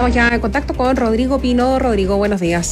Estamos ya en contacto con Rodrigo Pino. Rodrigo, buenos días.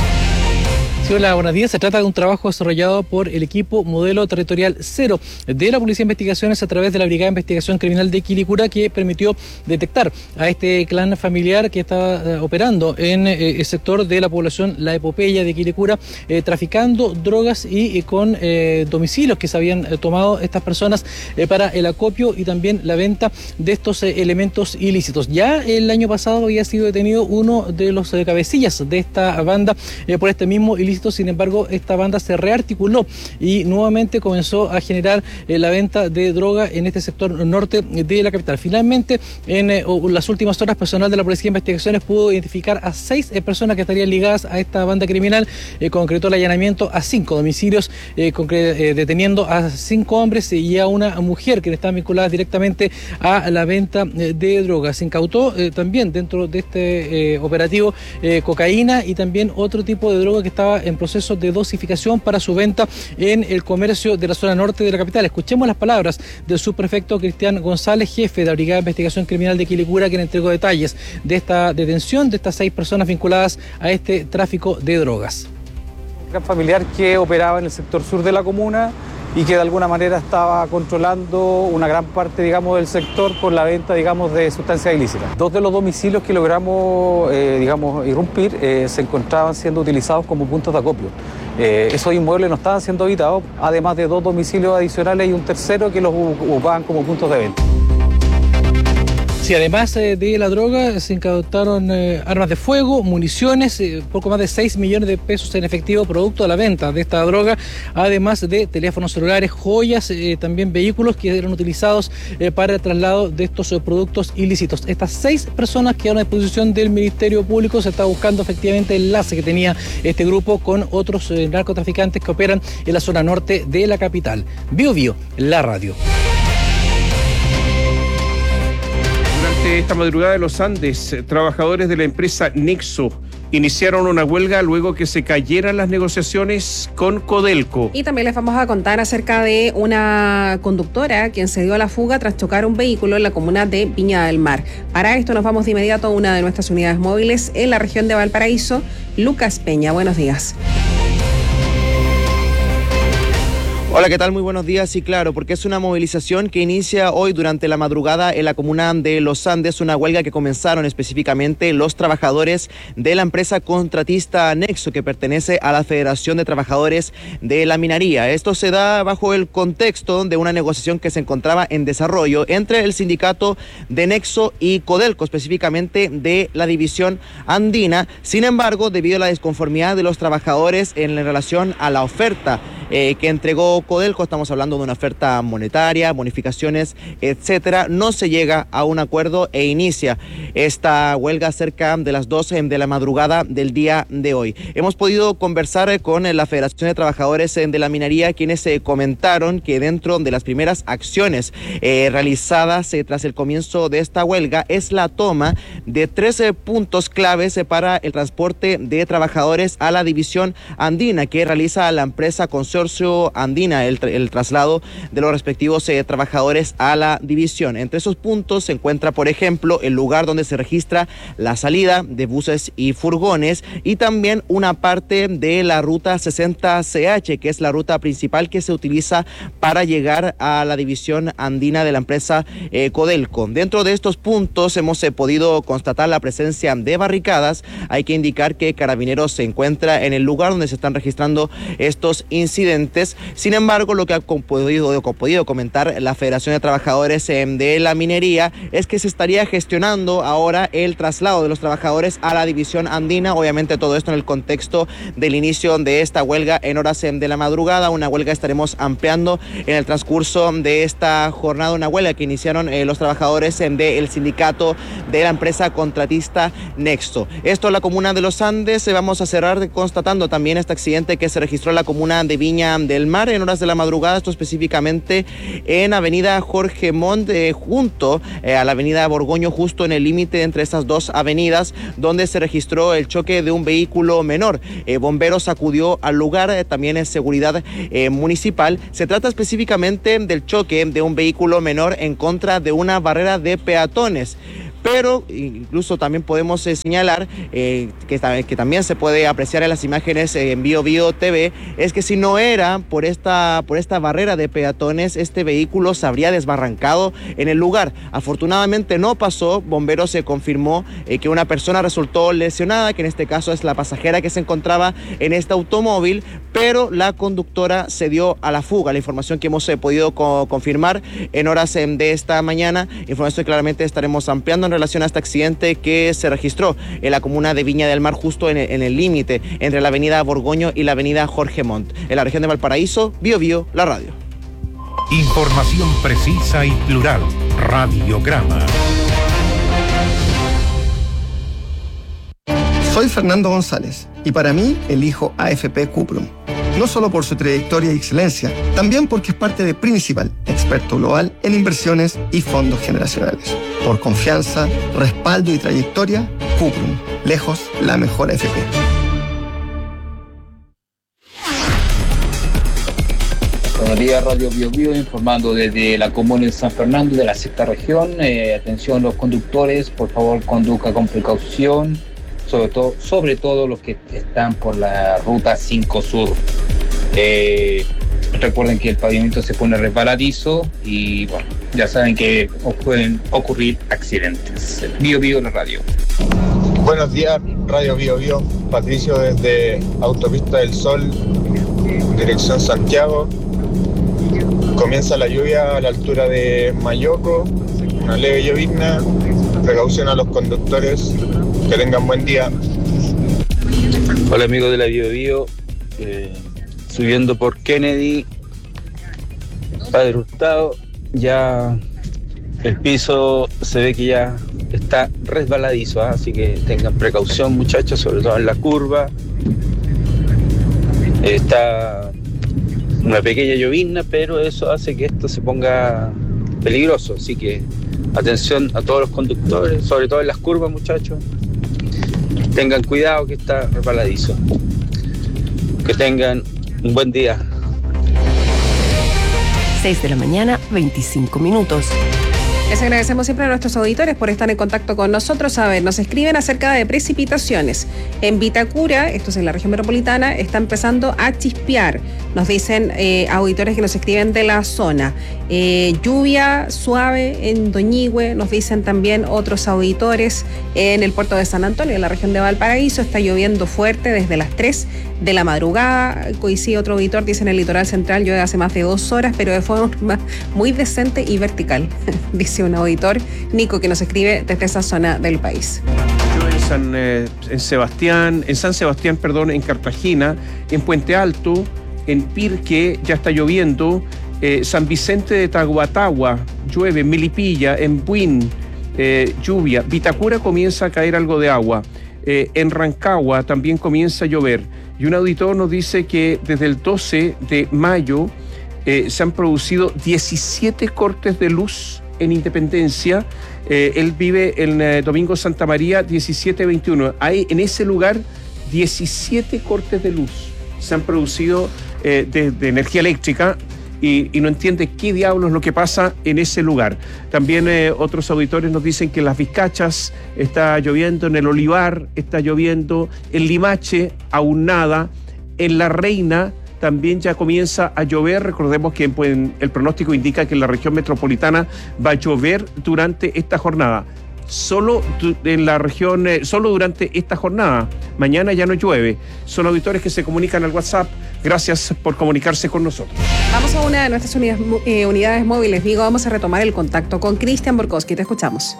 Sí, hola, buenos días. Se trata de un trabajo desarrollado por el equipo Modelo Territorial Cero de la Policía de Investigaciones a través de la Brigada de Investigación Criminal de Quilicura, que permitió detectar a este clan familiar que estaba operando en el sector de la población La Epopeya de Quilicura, traficando drogas y con domicilios que se habían tomado estas personas para el acopio y también la venta de estos elementos ilícitos. Ya el año pasado había sido detenido uno de los cabecillas de esta banda por este mismo ilícito. Sin embargo, esta banda se rearticuló y nuevamente comenzó a generar la venta de droga en este sector norte de la capital. Finalmente, en las últimas horas, personal de la Policía de Investigaciones pudo identificar a 6 personas que estarían ligadas a esta banda criminal. Concretó el allanamiento a 5 domicilios, deteniendo a 5 hombres y a una mujer que estaban vinculadas directamente a la venta de drogas. Se incautó también dentro de este operativo cocaína y también otro tipo de droga que estaba en proceso de dosificación para su venta en el comercio de la zona norte de la capital. Escuchemos las palabras del subprefecto Cristian González, jefe de la Brigada de Investigación Criminal de Quilicura, quien entregó detalles de esta detención de estas 6 personas vinculadas a este tráfico de drogas. Un gran familiar que operaba en el sector sur de la comuna y que de alguna manera estaba controlando una gran parte, digamos, del sector por la venta, digamos, de sustancias ilícitas. 2 de los domicilios que logramos, irrumpir se encontraban siendo utilizados como puntos de acopio. Esos inmuebles no estaban siendo habitados, además de 2 domicilios adicionales y un tercero que los ocupaban como puntos de venta. Sí, además de la droga, se incautaron armas de fuego, municiones, poco más de 6 millones de pesos en efectivo producto de la venta de esta droga, además de teléfonos celulares, joyas, también vehículos que eran utilizados para el traslado de estos productos ilícitos. Estas 6 personas quedaron a disposición del Ministerio Público. Se está buscando efectivamente el enlace que tenía este grupo con otros narcotraficantes que operan en la zona norte de la capital. Bio Bio, la radio. Esta madrugada en los Andes, trabajadores de la empresa Nexo iniciaron una huelga luego que se cayeran las negociaciones con Codelco. Y también les vamos a contar acerca de una conductora quien se dio a la fuga tras chocar un vehículo en la comuna de Viña del Mar. Para esto nos vamos de inmediato a una de nuestras unidades móviles en la región de Valparaíso. Lucas Peña, buenos días. Hola, ¿qué tal? Muy buenos días. Sí, claro, porque es una movilización que inicia hoy durante la madrugada en la comuna de Los Andes, una huelga que comenzaron específicamente los trabajadores de la empresa contratista Nexo, que pertenece a la Federación de Trabajadores de la Minería. Esto se da bajo el contexto de una negociación que se encontraba en desarrollo entre el sindicato de Nexo y Codelco, específicamente de la división andina. Sin embargo, debido a la desconformidad de los trabajadores en relación a la oferta que entregó Codelco, estamos hablando de una oferta monetaria, bonificaciones, etcétera, no se llega a un acuerdo e inicia esta huelga cerca de las 12 de la madrugada del día de hoy. Hemos podido conversar con la Federación de Trabajadores de la Minería, quienes comentaron que dentro de las primeras acciones realizadas tras el comienzo de esta huelga es la toma de 13 puntos claves para el transporte de trabajadores a la división andina que realiza la empresa Consorcio Andina, el traslado de los respectivos trabajadores a la división. Entre esos puntos se encuentra, por ejemplo, el lugar donde se registra la salida de buses y furgones y también una parte de la ruta 60CH, que es la ruta principal que se utiliza para llegar a la división andina de la empresa Codelco. Dentro de estos puntos hemos podido constatar la presencia de barricadas. Hay que indicar que Carabineros se encuentra en el lugar donde se están registrando estos incidentes. Sin embargo, lo que ha podido comentar la Federación de Trabajadores de la Minería es que se estaría gestionando ahora el traslado de los trabajadores a la división andina. Obviamente todo esto en el contexto del inicio de esta huelga en horas de la madrugada, una huelga que estaremos ampliando en el transcurso de esta jornada, una huelga que iniciaron los trabajadores del sindicato de la empresa contratista Nexo. Esto en la comuna de Los Andes. Vamos a cerrar constatando también este accidente que se registró en la comuna de Viña del Mar en horas de la madrugada, esto específicamente en avenida Jorge Montt, junto a la avenida Borgoño, justo en el límite entre estas dos avenidas, donde se registró el choque de un vehículo menor. Bomberos acudió al lugar, también es seguridad municipal. Se trata específicamente del choque de un vehículo menor en contra de una barrera de peatones. pero incluso también podemos señalar que también se puede apreciar en las imágenes en BioBio TV, es que si no era por esta barrera de peatones, este vehículo se habría desbarrancado en el lugar. Afortunadamente no pasó. Bomberos se confirmó que una persona resultó lesionada, que en este caso es la pasajera que se encontraba en este automóvil, pero la conductora se dio a la fuga. La información que hemos podido confirmar en horas de esta mañana, información que claramente estaremos ampliando en relación a este accidente que se registró en la comuna de Viña del Mar, justo en el límite entre la avenida Borgoño y la avenida Jorge Montt. En la región de Valparaíso, BioBio, la radio. Información precisa y plural. Radiograma. Soy Fernando González y para mí elijo AFP Cuprum. No solo por su trayectoria y excelencia, también porque es parte de Principal, experto global en inversiones y fondos generacionales. Por confianza, respaldo y trayectoria, Cuprum, lejos la mejor AFP. Buenos días, Radio BioBio, informando desde la comuna de San Fernando, de la sexta región. Atención los conductores, por favor conduzca con precaución, sobre todo los que están por la ruta 5 Sur. Recuerden que el pavimento se pone resbaladizo y bueno, ya saben que pueden ocurrir accidentes. BioBio, la radio. Buenos días, Radio BioBio. Patricio desde Autopista del Sol, dirección Santiago. Comienza la lluvia a la altura de Mayoco, una leve llovizna. Precaución a los conductores, que tengan buen día. Hola amigos de la BioBio, subiendo por Kennedy, Padre Hurtado, ya el piso se ve que ya está resbaladizo, así que tengan precaución muchachos, sobre todo en la curva. Está una pequeña llovizna, pero eso hace que esto se ponga peligroso, así que atención a todos los conductores, sobre todo en las curvas muchachos. Tengan cuidado que está resbaladizo. Que tengan un buen día. 6 de la mañana, 25 minutos. Les agradecemos siempre a nuestros auditores por estar en contacto con nosotros. A ver, nos escriben acerca de precipitaciones. En Vitacura, esto es en la región metropolitana, está empezando a chispear. Nos dicen auditores que nos escriben de la zona. Lluvia suave en Doñihue, nos dicen también otros auditores. En el puerto de San Antonio, en la región de Valparaíso, está lloviendo fuerte desde las 3 de la madrugada. Coincide otro auditor, dice en el litoral central llueve hace más de 2 horas, pero de forma muy decente y vertical, dice un auditor, Nico, que nos escribe desde esa zona del país. En San Sebastián, en Cartagena, en Puente Alto, en Pirque ya está lloviendo, San Vicente de Tahuatahua llueve, en Melipilla, en Buin, lluvia, Vitacura comienza a caer algo de agua, en Rancagua también comienza a llover, y un auditor nos dice que desde el 12 de mayo se han producido 17 cortes de luz en Independencia. Él vive en Domingo Santa María 1721. Hay en ese lugar 17 cortes de luz se han producido de energía eléctrica y no entiende qué diablos es lo que pasa en ese lugar. También otros auditores nos dicen que en Las Vizcachas está lloviendo, en el Olivar está lloviendo, en Limache aún nada, en La Reina también ya comienza a llover. Recordemos que el pronóstico indica que en la región metropolitana va a llover durante esta jornada. Solo en la región, solo durante esta jornada. Mañana ya no llueve. Son auditores que se comunican al WhatsApp. Gracias por comunicarse con nosotros. Vamos a una de nuestras unidades móviles, Vigo. Vamos a retomar el contacto con Cristian Borkowski. Te escuchamos.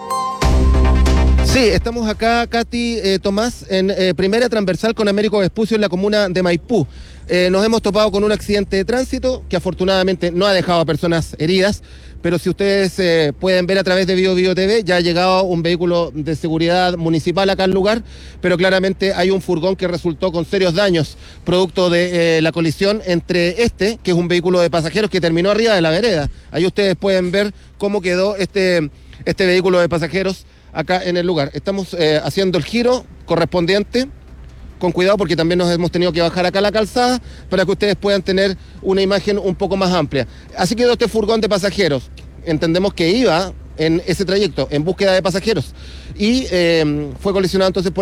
Sí, estamos acá, Katy, Tomás, en primera transversal con Américo Vespucio en la comuna de Maipú. Nos hemos topado con un accidente de tránsito que afortunadamente no ha dejado a personas heridas, pero si ustedes pueden ver a través de BioBio TV, ya ha llegado un vehículo de seguridad municipal acá al lugar, pero claramente hay un furgón que resultó con serios daños, producto de la colisión entre que es un vehículo de pasajeros que terminó arriba de la vereda. Ahí ustedes pueden ver cómo quedó este vehículo de pasajeros acá en el lugar. Estamos haciendo el giro correspondiente, con cuidado porque también nos hemos tenido que bajar acá a la calzada para que ustedes puedan tener una imagen un poco más amplia. Así quedó este furgón de pasajeros. Entendemos que iba en ese trayecto en búsqueda de pasajeros y fue colisionado entonces por